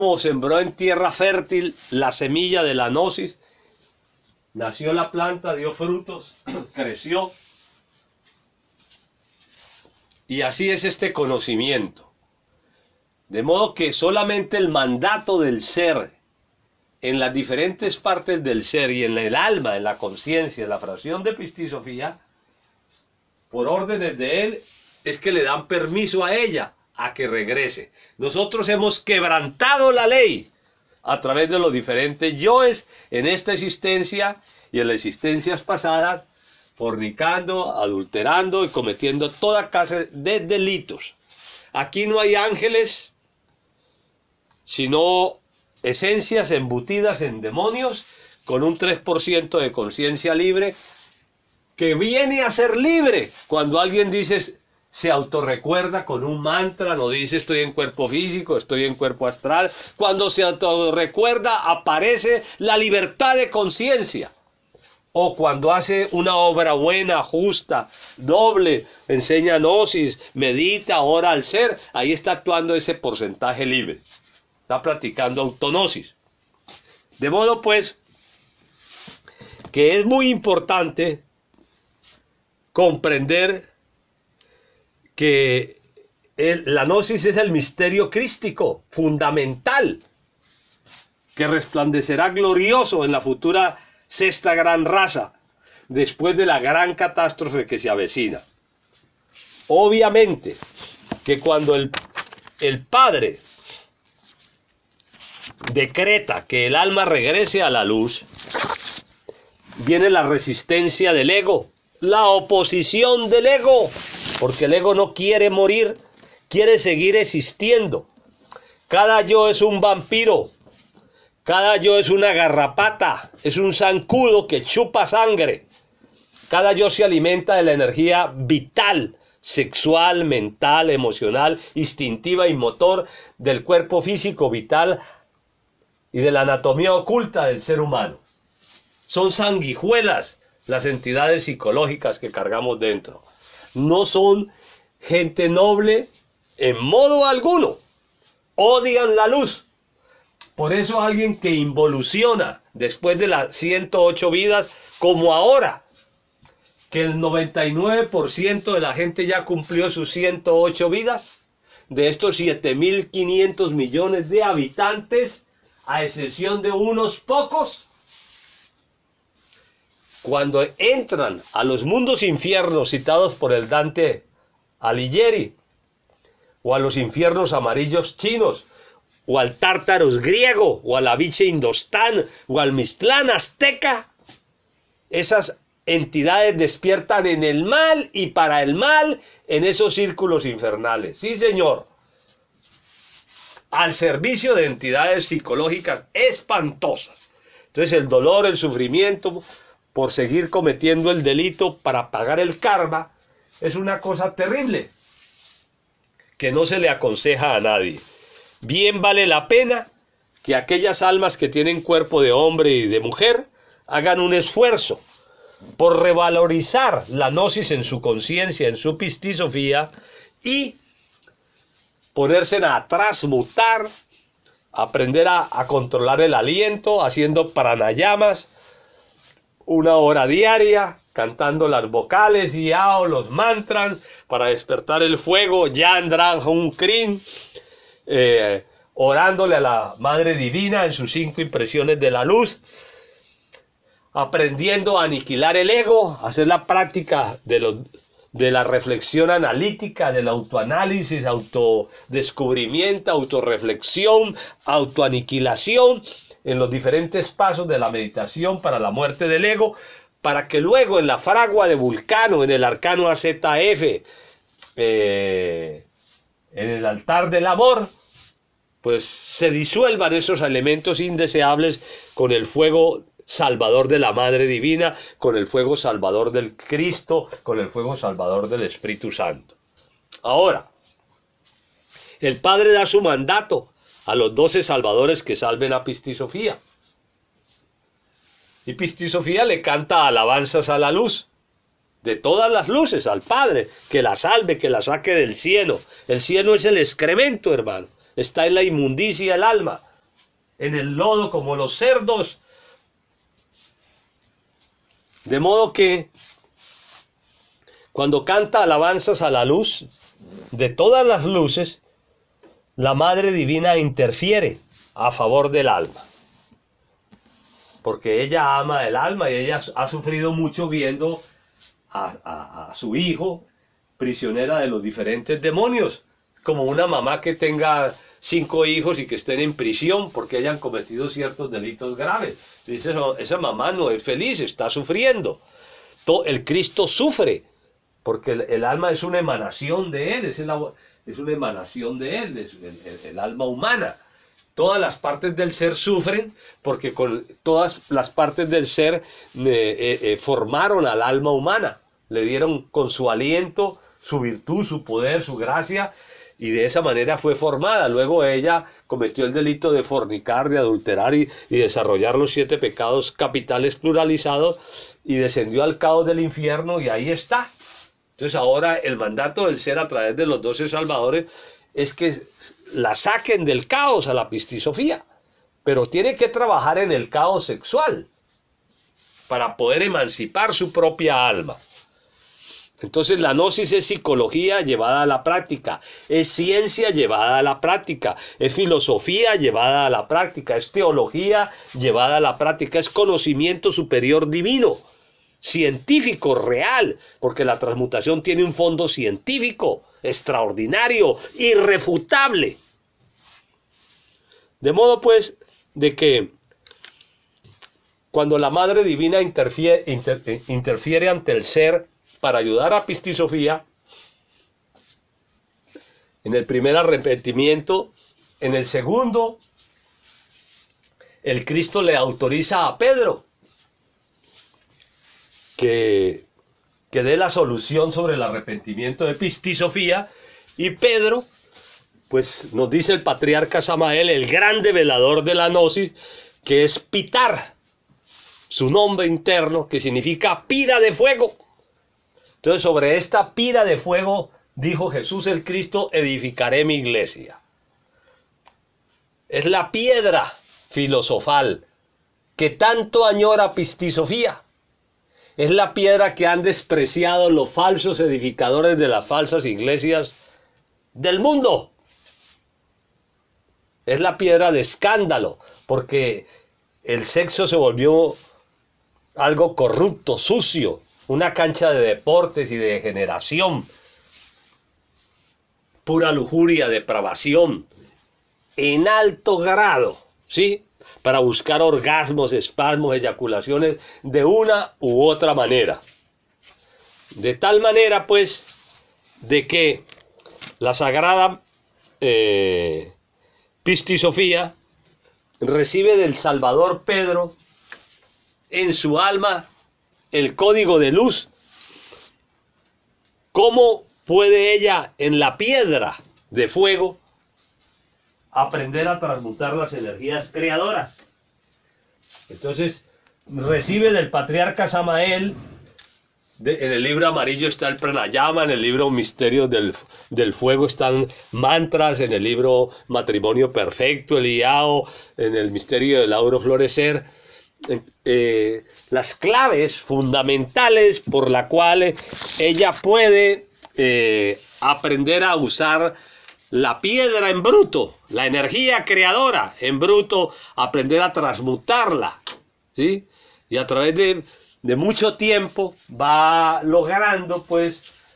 sembró en tierra fértil la semilla de la gnosis, nació la planta, dio frutos, creció. Y así es este conocimiento. De modo que solamente el mandato del ser en las diferentes partes del ser y en el alma, en la conciencia, en la fracción de Pistisofía, por órdenes de él, es que le dan permiso a ella a que regrese. Nosotros hemos quebrantado la ley a través de los diferentes yoes en esta existencia y en las existencias pasadas, fornicando, adulterando y cometiendo toda clase de delitos. Aquí no hay ángeles, sino esencias embutidas en demonios con un 3% de conciencia libre, que viene a ser libre cuando alguien dice, se autorrecuerda con un mantra, no dice estoy en cuerpo físico, estoy en cuerpo astral. Cuando se autorrecuerda aparece la libertad de conciencia. O cuando hace una obra buena, justa, noble, enseña gnosis, medita, ora al ser, ahí está actuando ese porcentaje libre. Está practicando autognosis. De modo pues que es muy importante comprender que la gnosis es el misterio crístico fundamental que resplandecerá glorioso en la futura sexta gran raza después de la gran catástrofe que se avecina. Obviamente que cuando el Padre decreta que el alma regrese a la luz, viene la resistencia del ego, la oposición del ego, porque el ego no quiere morir, quiere seguir existiendo. Cada yo es un vampiro, cada yo es una garrapata, es un zancudo que chupa sangre. Cada yo se alimenta de la energía vital, sexual, mental, emocional, instintiva y motor del cuerpo físico vital y de la anatomía oculta del ser humano. Son sanguijuelas las entidades psicológicas que cargamos dentro. No son gente noble en modo alguno. Odian la luz. Por eso alguien que involuciona después de las 108 vidas, como ahora, que el 99% de la gente ya cumplió sus 108 vidas, de estos 7.500 millones de habitantes, a excepción de unos pocos, cuando entran a los mundos infiernos citados por el Dante Alighieri, o a los infiernos amarillos chinos, o al Tártaros griego, o al Aviche indostán, o al Mictlán azteca, esas entidades despiertan en el mal y para el mal en esos círculos infernales. Sí, señor. Al servicio de entidades psicológicas espantosas. Entonces el dolor, el sufrimiento por seguir cometiendo el delito para pagar el karma es una cosa terrible que no se le aconseja a nadie. Bien vale la pena que aquellas almas que tienen cuerpo de hombre y de mujer hagan un esfuerzo por revalorizar la gnosis en su conciencia, en su pistisofía, y ponerse a transmutar, aprender a controlar el aliento, haciendo pranayamas, 1 hora diaria, cantando las vocales, yao, los mantras, para despertar el fuego, yan, dran, hun, krin, orándole a la Madre Divina en sus 5 impresiones de la luz, aprendiendo a aniquilar el ego, hacer la práctica de la reflexión analítica, del autoanálisis, autodescubrimiento, autorreflexión, autoaniquilación, en los diferentes pasos de la meditación para la muerte del ego, para que luego en la fragua de Vulcano, en el arcano AZF, en el altar del amor, pues se disuelvan esos elementos indeseables con el fuego salvador de la Madre Divina, con el fuego salvador del Cristo, con el fuego salvador del Espíritu Santo. Ahora, el Padre da su mandato a los 12 salvadores que salven a Pistisofía. Y Pistisofía le canta alabanzas a la luz, de todas las luces, al Padre, que la salve, que la saque del cieno. El cieno es el excremento, hermano. Está en la inmundicia el alma. en el lodo como los cerdos. De modo que cuando canta alabanzas a la luz de todas las luces, la Madre Divina interfiere a favor del alma. Porque ella ama el alma y ella ha sufrido mucho viendo a su hijo prisionera de los diferentes demonios. Como una mamá que tenga 5 hijos y que estén en prisión porque hayan cometido ciertos delitos graves. Entonces, esa mamá no es feliz, está sufriendo. El Cristo sufre porque el alma es una emanación de Él, es una emanación de Él, el alma humana. Todas las partes del ser sufren porque con todas las partes del ser formaron al alma humana, le dieron con su aliento, su virtud, su poder, su gracia, y de esa manera fue formada. Luego ella cometió el delito de fornicar, de adulterar y desarrollar los 7 pecados capitales pluralizados y descendió al caos del infierno y ahí está. Entonces ahora el mandato del ser a través de los 12 salvadores es que la saquen del caos a la Pistisofía, pero tiene que trabajar en el caos sexual para poder emancipar su propia alma. Entonces la gnosis es psicología llevada a la práctica, es ciencia llevada a la práctica, es filosofía llevada a la práctica, es teología llevada a la práctica, es conocimiento superior divino, científico, real, porque la transmutación tiene un fondo científico, extraordinario, irrefutable. De modo pues, de que cuando la Madre Divina interfiere ante el ser para ayudar a Pistisofía, en el primer arrepentimiento, en el segundo, el Cristo le autoriza a Pedro que dé la solución sobre el arrepentimiento de Pistisofía, y Pedro, pues nos dice el patriarca Samael, el grande velador de la gnosis, que es Pitar, su nombre interno, que significa pira de fuego. Entonces sobre esta pira de fuego, dijo Jesús el Cristo, edificaré mi iglesia. Es la piedra filosofal que tanto añora Pistisofía. Es la piedra que han despreciado los falsos edificadores de las falsas iglesias del mundo. Es la piedra de escándalo, porque el sexo se volvió algo corrupto, sucio, una cancha de deportes y de degeneración, pura lujuria, depravación, en alto grado, ¿sí? Para buscar orgasmos, espasmos, eyaculaciones de una u otra manera. De tal manera, pues, de que la sagrada Pistisofía recibe del Salvador Pedro en su alma el código de luz. ¿Cómo puede ella en la piedra de fuego aprender a transmutar las energías creadoras? Entonces recibe del patriarca Samael, en el libro amarillo está el pranayama, en el libro Misterios del Fuego están mantras, en el libro Matrimonio Perfecto, el Iao, en el Misterio del Auro Florecer, las claves fundamentales por la cual ella puede aprender a usar la piedra en bruto, la energía creadora en bruto, aprender a transmutarla, ¿sí? Y a través de mucho tiempo va logrando, pues,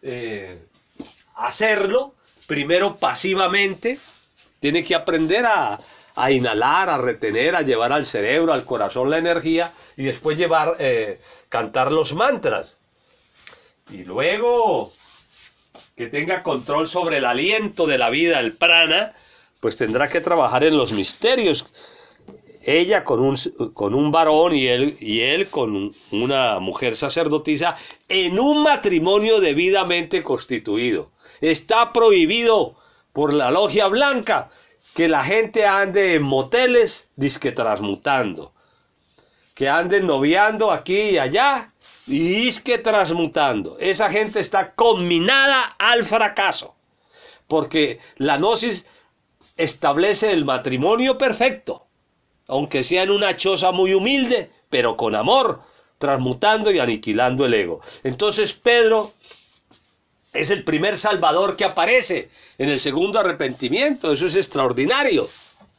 hacerlo, primero pasivamente, tiene que aprender a inhalar, a retener, a llevar al cerebro, al corazón la energía, y después cantar los mantras. Y luego que tenga control sobre el aliento de la vida, el prana, pues tendrá que trabajar en los misterios. Ella con un varón y él con una mujer sacerdotisa en un matrimonio debidamente constituido. Está prohibido por la logia blanca que la gente ande en moteles disque transmutando, que anden noviando aquí y allá y disque transmutando. Esa gente está conminada al fracaso, porque la gnosis establece el matrimonio perfecto, aunque sea en una choza muy humilde, pero con amor, transmutando y aniquilando el ego. Entonces Pedro es el primer salvador que aparece en el segundo arrepentimiento. Eso es extraordinario.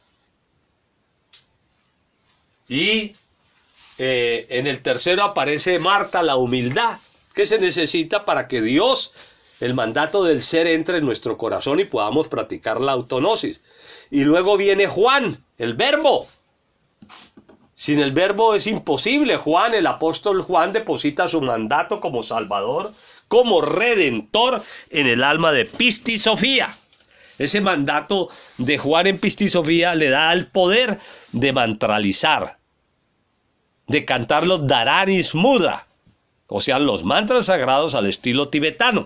Y en el tercero aparece Marta, la humildad, que se necesita para que Dios, el mandato del ser, entre en nuestro corazón y podamos practicar la autognosis. Y luego viene Juan, el verbo. Sin el verbo es imposible. Juan, el apóstol Juan, deposita su mandato como salvador, como redentor en el alma de Pistisofía. Ese mandato de Juan en Pistisofía le da el poder de mantralizar, de cantar los Dharanis Mudra, o sea, los mantras sagrados al estilo tibetano.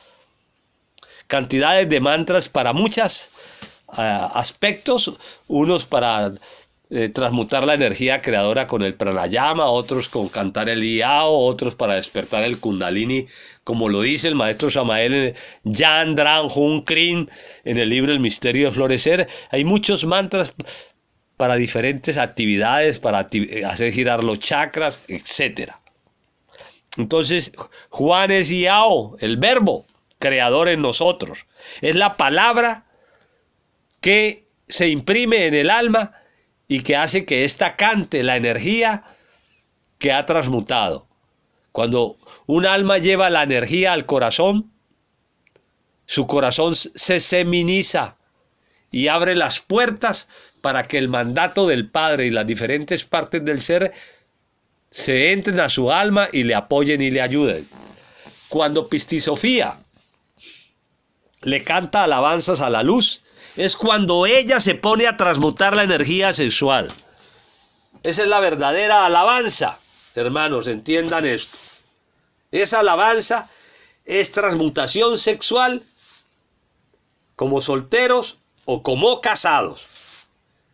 Cantidades de mantras para muchos aspectos, unos para transmutar la energía creadora con el pranayama, otros con cantar el iao, otros para despertar el kundalini, como lo dice el maestro Samael Yan Dran Hun Krin en el libro El Misterio de Florecer. Hay muchos mantras para diferentes actividades, para hacer girar los chakras, etc. Entonces, Juan es Iao, el verbo creador en nosotros. Es la palabra que se imprime en el alma y que hace que ésta cante la energía que ha transmutado. Cuando un alma lleva la energía al corazón, su corazón se seminiza y abre las puertas para que el mandato del Padre y las diferentes partes del ser se entren a su alma y le apoyen y le ayuden. Cuando Pistisofía le canta alabanzas a la luz, es cuando ella se pone a transmutar la energía sexual. Esa es la verdadera alabanza, hermanos, entiendan esto. Esa alabanza es transmutación sexual como solteros o como casados.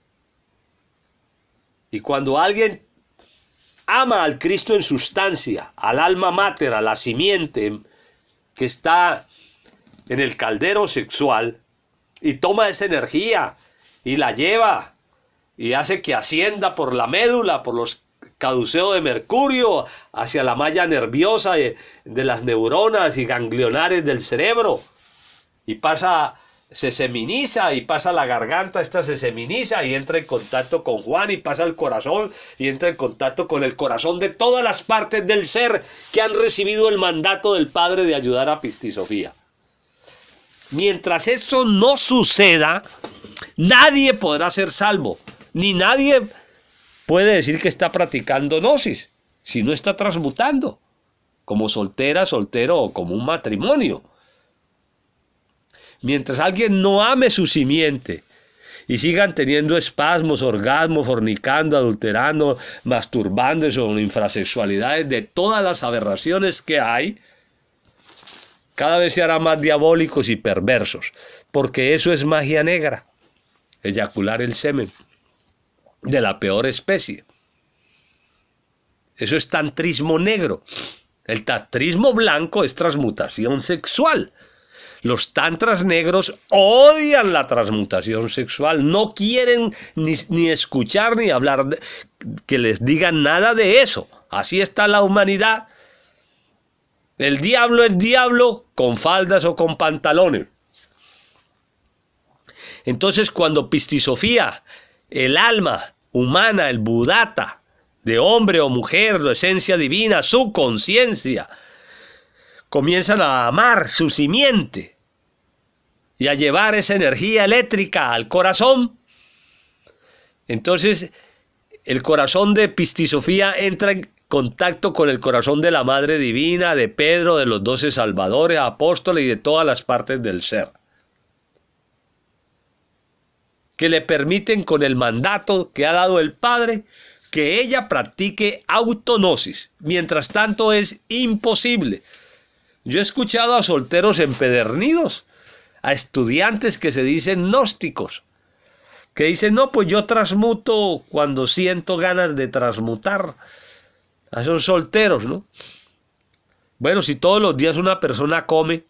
Y cuando alguien ama al Cristo en sustancia, al alma mater, a la simiente que está en el caldero sexual, y toma esa energía y la lleva y hace que ascienda por la médula, por los caduceos de mercurio, hacia la malla nerviosa de las neuronas y ganglionares del cerebro, y pasa, se seminiza y pasa a la garganta, esta se seminiza y entra en contacto con Juan y pasa al corazón y entra en contacto con el corazón de todas las partes del ser que han recibido el mandato del Padre de ayudar a Pistisofía. Mientras esto no suceda, nadie podrá ser salvo, ni nadie puede decir que está practicando gnosis, si no está transmutando, como soltera, soltero o como un matrimonio. Mientras alguien no ame su simiente y sigan teniendo espasmos, orgasmos, fornicando, adulterando, masturbándose o infrasexualidades de todas las aberraciones que hay, cada vez se hará más diabólicos y perversos, porque eso es magia negra, eyacular el semen de la peor especie. Eso es tantrismo negro. El tantrismo blanco es transmutación sexual. Los tantras negros odian la transmutación sexual, no quieren ni escuchar ni hablar, que les digan nada de eso. Así está la humanidad. El diablo es diablo con faldas o con pantalones. Entonces, cuando Pistisofía, el alma humana, el budata, de hombre o mujer, la esencia divina, su conciencia, comienzan a amar su simiente y a llevar esa energía eléctrica al corazón, entonces el corazón de Pistisofía entra en contacto con el corazón de la Madre Divina, de Pedro, de los 12 salvadores, apóstoles y de todas las partes del ser, que le permiten, con el mandato que ha dado el Padre, que ella practique autognosis. Mientras tanto es imposible. Yo he escuchado a solteros empedernidos, a estudiantes que se dicen gnósticos, que dicen, no, pues yo transmuto cuando siento ganas de transmutar. Son solteros, ¿no? Bueno, si todos los días una persona come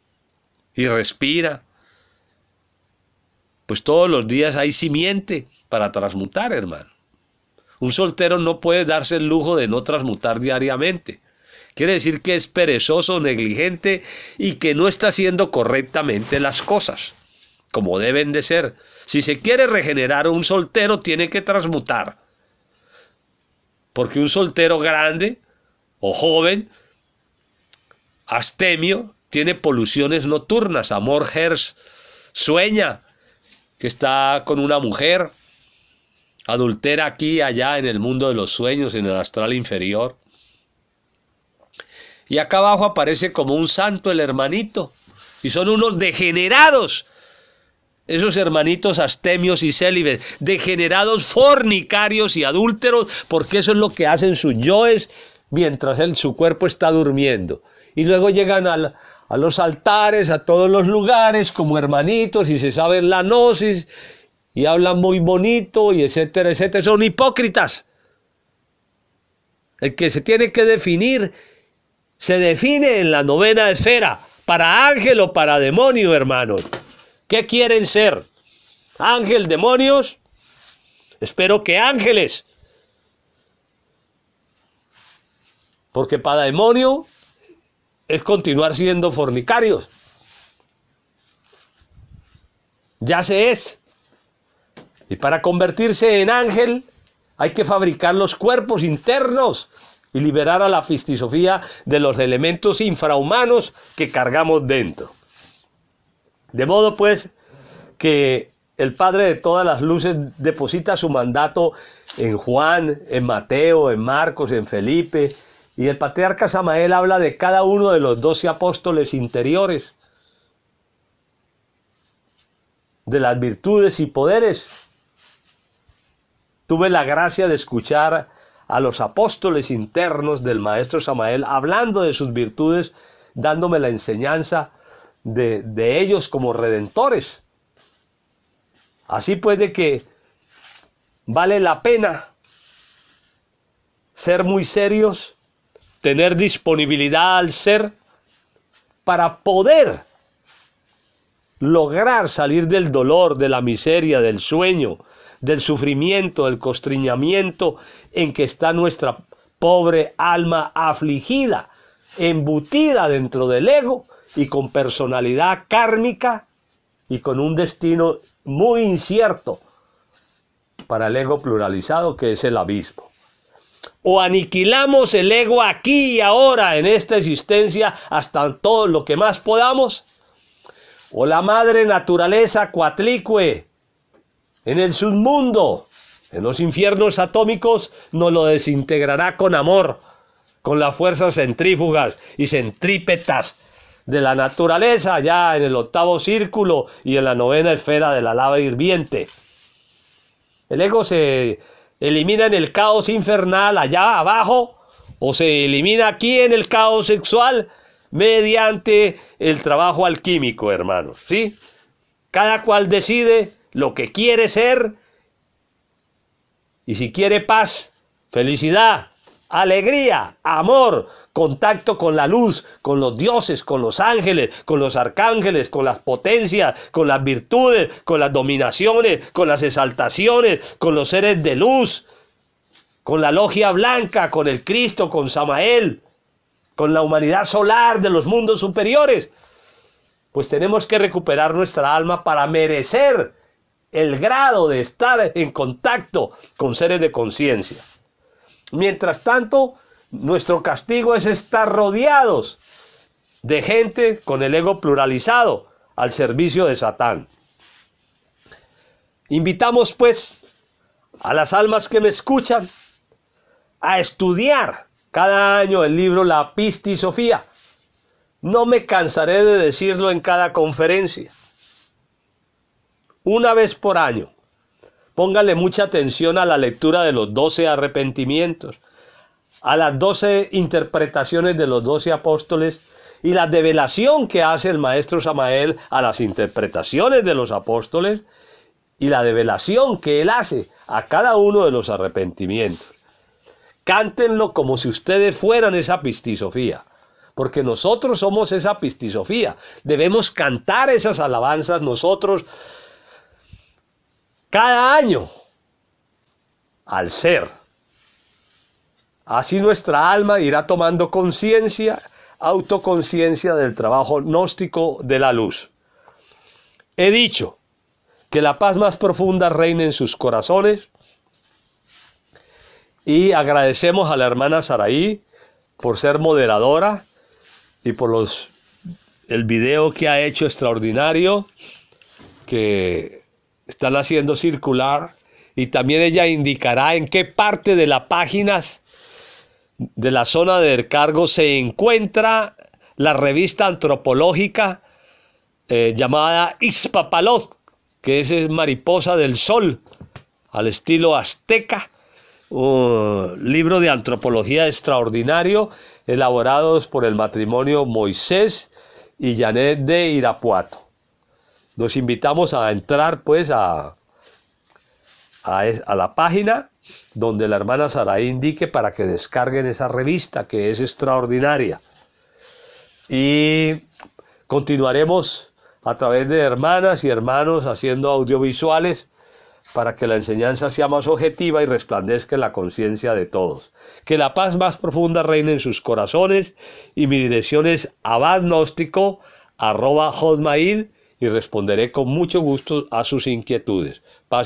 y respira, pues todos los días hay simiente para transmutar, hermano. Un soltero no puede darse el lujo de no transmutar diariamente. Quiere decir que es perezoso, negligente y que no está haciendo correctamente las cosas como deben de ser. Si se quiere regenerar un soltero, tiene que transmutar. Porque un soltero grande o joven, astemio, tiene poluciones nocturnas. Amor Hertz sueña que está con una mujer, adultera aquí y allá en el mundo de los sueños, en el astral inferior. Y acá abajo aparece como un santo el hermanito. Y son unos degenerados. Esos hermanitos astemios y célibes. Degenerados, fornicarios y adúlteros. Porque eso es lo que hacen sus yoes mientras su cuerpo está durmiendo. Y luego llegan a los altares, a todos los lugares, como hermanitos, y se saben la gnosis, y hablan muy bonito, y etcétera, etcétera. Son hipócritas. El que se tiene que definir, se define en la novena esfera, para ángel o para demonio, hermanos. ¿Qué quieren ser? ¿Ángel, demonios? Espero que ángeles. Porque para demonio es continuar siendo fornicarios. Ya se es. Y para convertirse en ángel hay que fabricar los cuerpos internos y liberar a la fistisofía de los elementos infrahumanos que cargamos dentro. De modo pues que el Padre de todas las luces deposita su mandato en Juan, en Mateo, en Marcos, en Felipe. Y el patriarca Samael habla de cada uno de los 12 apóstoles interiores, de las virtudes y poderes. Tuve la gracia de escuchar a los apóstoles internos del maestro Samael hablando de sus virtudes, dándome la enseñanza de ellos como redentores. Así pues de que vale la pena ser muy serios, tener disponibilidad al ser para poder lograr salir del dolor, de la miseria, del sueño, del sufrimiento, del constreñimiento en que está nuestra pobre alma afligida, embutida dentro del ego y con personalidad kármica y con un destino muy incierto para el ego pluralizado que es el abismo. O aniquilamos el ego aquí y ahora en esta existencia hasta todo lo que más podamos, o la madre naturaleza cuatlicue en el submundo, en los infiernos atómicos, nos lo desintegrará con amor, con las fuerzas centrífugas y centrípetas de la naturaleza, ya en el 8º círculo y en la 9ª esfera de la lava hirviente. El ego se elimina en el caos infernal allá abajo, o se elimina aquí en el caos sexual mediante el trabajo alquímico, hermanos, ¿sí? Cada cual decide lo que quiere ser, y si quiere paz, felicidad, alegría, amor, contacto con la luz, con los dioses, con los ángeles, con los arcángeles, con las potencias, con las virtudes, con las dominaciones, con las exaltaciones, con los seres de luz, con la logia blanca, con el Cristo, con Samael, con la humanidad solar de los mundos superiores, pues tenemos que recuperar nuestra alma para merecer el grado de estar en contacto con seres de conciencia. Mientras tanto, nuestro castigo es estar rodeados de gente con el ego pluralizado al servicio de Satán. Invitamos pues a las almas que me escuchan a estudiar cada año el libro La Pistisofía. No me cansaré de decirlo en cada conferencia. Una vez por año. Póngale mucha atención a la lectura de los 12 arrepentimientos, a las 12 interpretaciones de los 12 apóstoles y la develación que hace el maestro Samael a las interpretaciones de los apóstoles y la develación que él hace a cada uno de los arrepentimientos. Cántenlo como si ustedes fueran esa pistisofía, porque nosotros somos esa pistisofía. Debemos cantar esas alabanzas nosotros cada año, al ser. Así nuestra alma irá tomando conciencia, autoconciencia del trabajo gnóstico de la luz. He dicho que la paz más profunda reine en sus corazones y agradecemos a la hermana Saraí por ser moderadora y por el video que ha hecho extraordinario que están haciendo circular, y también ella indicará en qué parte de las páginas de la zona de descargo se encuentra la revista antropológica llamada Ixpapalot, que es mariposa del sol, al estilo azteca, un libro de antropología extraordinario, elaborados por el matrimonio Moisés y Janet de Irapuato. Nos invitamos a entrar pues a la página donde la hermana Saraí indique para que descarguen esa revista que es extraordinaria. Y continuaremos a través de hermanas y hermanos haciendo audiovisuales para que la enseñanza sea más objetiva y resplandezca en la conciencia de todos. Que la paz más profunda reine en sus corazones, y mi dirección es abadgnóstico@hotmail y responderé con mucho gusto a sus inquietudes. Paz